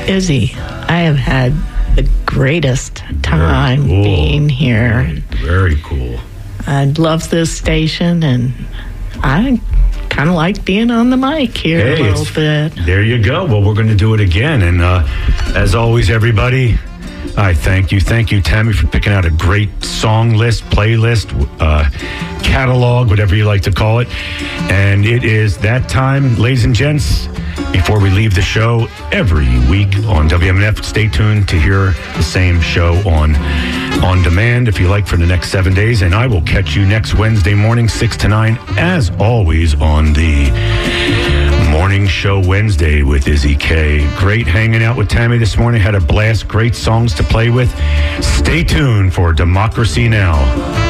Izzy, I have had the greatest time being here. Very cool. I love this station, and I kind of like being on the mic here a little bit. There you go. Well, we're going to do it again. And as always, everybody, I thank you. Thank you, Tammy, for picking out a great song list, playlist, catalog, whatever you like to call it. And it is that time, ladies and gents, before we leave the show every week on WMNF. Stay tuned to hear the same show on demand, if you like, for the next 7 days. And I will catch you next Wednesday morning, 6 to 9, as always, on the Morning Show Wednesday with Izzy K. Great hanging out with Tammy this morning. Had a blast. Great songs to play with. Stay tuned for Democracy Now!